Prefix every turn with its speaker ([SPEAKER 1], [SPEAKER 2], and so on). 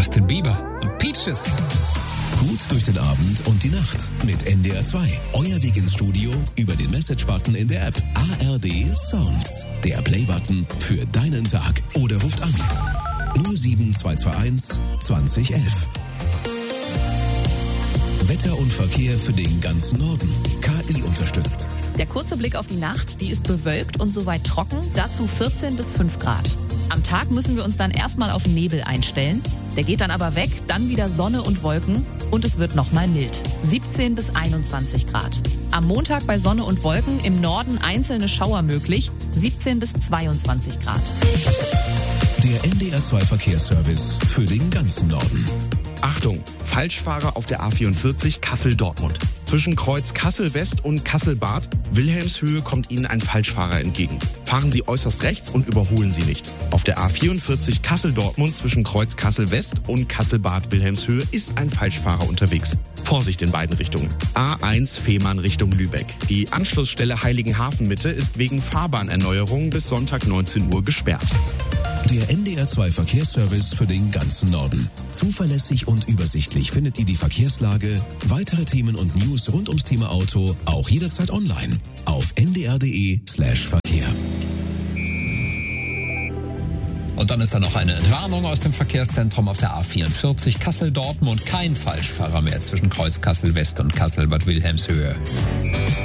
[SPEAKER 1] Justin Bieber und Peaches.
[SPEAKER 2] Gut durch den Abend und die Nacht mit NDR 2. Euer Weg ins Studio über den Message-Button in der App. ARD Sounds. Der Play-Button für deinen Tag. Oder ruft an 07221 2011. Wetter und Verkehr für den ganzen Norden. KI unterstützt.
[SPEAKER 3] Der kurze Blick auf die Nacht, die ist bewölkt und soweit trocken, dazu 14 bis 5 Grad. Am Tag müssen wir uns dann erstmal auf Nebel einstellen. Der geht dann aber weg, dann wieder Sonne und Wolken und es wird nochmal mild. 17 bis 21 Grad. Am Montag bei Sonne und Wolken im Norden einzelne Schauer möglich, 17 bis 22 Grad.
[SPEAKER 2] Der NDR 2 Verkehrsservice für den ganzen Norden.
[SPEAKER 4] Achtung, Falschfahrer auf der A44 Kassel-Dortmund. Zwischen Kreuz Kassel-West und Kassel-Bad, Wilhelmshöhe, kommt Ihnen ein Falschfahrer entgegen. Fahren Sie äußerst rechts und überholen Sie nicht. Auf der A44 Kassel-Dortmund zwischen Kreuz Kassel-West und Kassel-Bad Wilhelmshöhe ist ein Falschfahrer unterwegs. Vorsicht in beiden Richtungen. A1 Fehmarn Richtung Lübeck. Die Anschlussstelle Heiligenhafen-Mitte ist wegen Fahrbahnerneuerung bis Sonntag 19 Uhr gesperrt.
[SPEAKER 2] Der NDR 2 Verkehrsservice für den ganzen Norden. Zuverlässig und übersichtlich findet ihr die Verkehrslage, weitere Themen und News rund ums Thema Auto auch jederzeit online auf ndr.de/Verkehr.
[SPEAKER 1] Und dann ist da noch eine Entwarnung aus dem Verkehrszentrum auf der A44 Kassel-Dortmund. Kein Falschfahrer mehr zwischen Kreuz Kassel-West und Kassel-Bad Wilhelmshöhe.